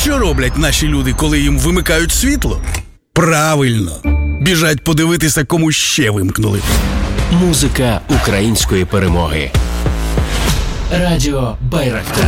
Що роблять наші люди, коли їм вимикають світло? Правильно, біжать подивитися, кому ще вимкнули. Музика української перемоги. Радіо Байрактар.